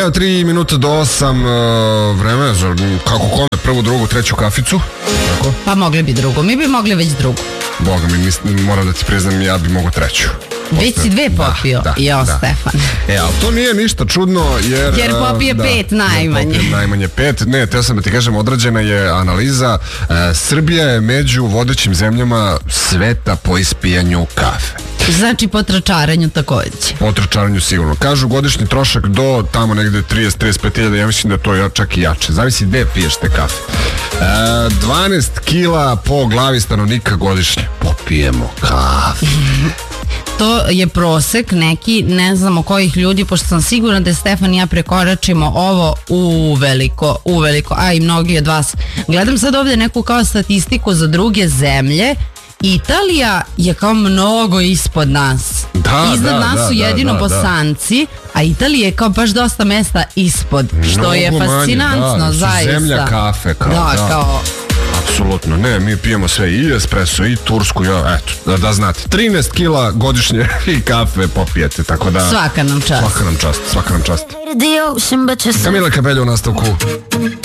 Evo 3 minuta do 8 vreme, kako kome, prvu, drugu, treću kaficu. Tako? Pa mogli bi drugu, mi bi mogli već drugu. Boga mi, moram da ti priznam, ja bi mogo treću. Već si dve popio, Stefan. Ali to nije ništa čudno, jer popije pet najmanje. Najmanje 5, ne, teo sam da ti kažem, odrađena je analiza. Srbija je među vodećim zemljama sveta po ispijanju kafe. Znači po tračaranju takođe. Po tračaranju sigurno. Kažu godišnji trošak do tamo negde 30-35 hiljada, ja mislim da to je čak i jače. Zavisi gde piješ te kafe. 12 kila po glavi stanovnika godišnje. Popijemo kafe. To je prosek neki, ne znamo kojih ljudi, pošto sam sigurna da Stefan i ja prekoračimo ovo uveliko, a i mnogi od vas. Gledam sad ovdje neku kao statistiku za druge zemlje. Italija je kao mnogo ispod nas. Iznad nas su jedino Bosanci, a Italija je kao baš dosta mesta ispod, što je fascinantno, zaista. Zemlja kafe, kao. Apsolutno, ne, mi pijemo sve, i espresso, i tursku, eto, da znate. 13 kila godišnje i kafe popijete, tako da... Svaka nam čast. Svaka nam čast. Camila Cabello u nastavku.